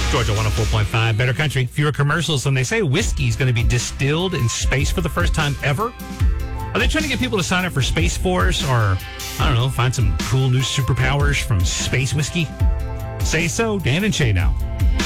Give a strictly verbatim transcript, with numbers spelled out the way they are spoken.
Georgia one oh four point five, Better Country. Fewer commercials, and they say whiskey is going to be distilled in space for the first time ever. Are they trying to get people to sign up for Space Force or, I don't know, find some cool new superpowers from space whiskey? Say so, Dan and Shay now.